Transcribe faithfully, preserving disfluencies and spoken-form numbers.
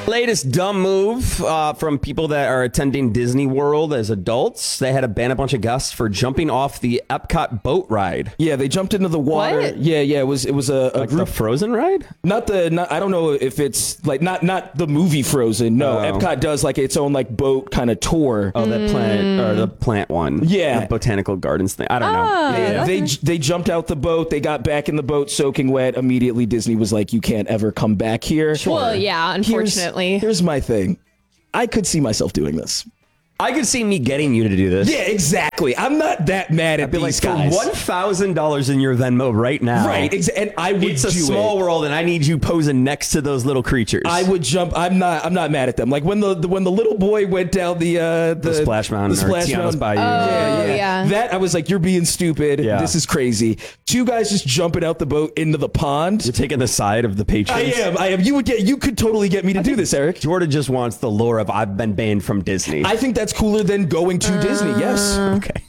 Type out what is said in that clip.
Latest dumb move uh, from people that are attending Disney World as adults. They had to ban a bunch of guests for jumping off the Epcot boat ride. Yeah, they jumped into the water. What? Yeah, yeah. It was it was a, a Like group. the Frozen ride? Not the. Not, I don't know if it's like not not the movie Frozen. No, Oh. Epcot does like its own like boat kind of tour. Oh, the plant or the plant one. Yeah. The botanical gardens thing. I don't know. Oh. Yeah, yeah. They they jumped out the boat. They got back in the boat soaking wet. Immediately, Disney was like, "You can't ever come back here." Well, yeah, unfortunately. Here's, here's my thing. I could see myself doing this. I could see me getting you to do this. Yeah, exactly. I'm not that mad at I'd be like, these for guys. one thousand dollars in your Venmo right now. Right, exa- and I would It's a do small it. world, and I need you posing next to those little creatures. I would jump. I'm not. I'm not mad at them. Like when the, the when the little boy went down the uh, the, The Splash Mountain the or Splash Tiana's Mountain. Bayou. yeah, Oh, yeah, yeah. That I was like, you're being stupid. Yeah. This is crazy. Two guys just jumping out the boat into the pond. You're taking the side of the patrons. I am. I am. You would get. You could totally get me to do this, Eric. Jordan just wants the lore of I've been banned from Disney. I think that's cooler than going to Disney. Yes. okay.